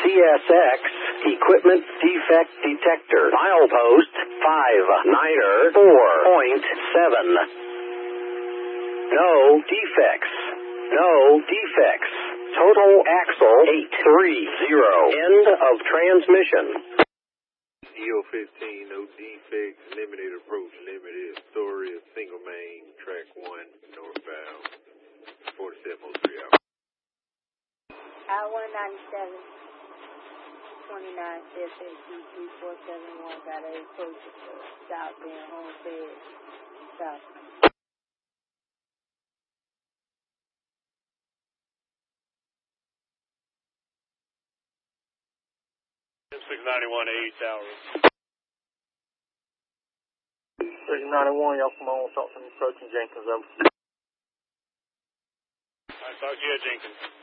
CSX Equipment Defect Detector. Milepost 59er 4.7. No defects. No defects. Total axle 830. End of transmission. EO15, no defects, limited approach, limited. Story of single main, track 1, northbound, 4703 out. I-197, 29 CSXD 3471, got a approach South Bend, Homestead, South. 691 8 Towers. 691, y'all come on, talk to me, approaching Jenkins, over. Alright, talk to you at Jenkins.